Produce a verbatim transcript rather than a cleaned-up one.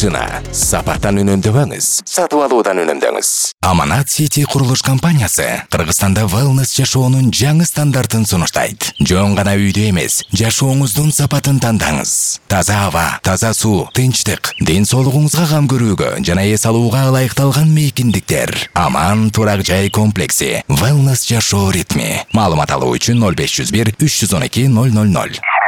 машина. Сапаттан үнемдебеңіз, сатып алудан үнемдеңіз. Аманат Сити курулуш компаниясы Кыргызстанда wellness жашоонун жаңы стандартын сунуштайт. Жөн гана үйдө эмес, жашооңуздун сапатын тандаңыз. Таза аба, таза суу, тынчтык, ден соолугуңузга кам көрүүгө жана эс алууга ылайыкталган мейкиндиктер. Аман турак жай комплекси. Wellness жашоо ритми. Маалымат алуу үчүн ноль беш жүз бир үч жүз он эки ноль ноль ноль.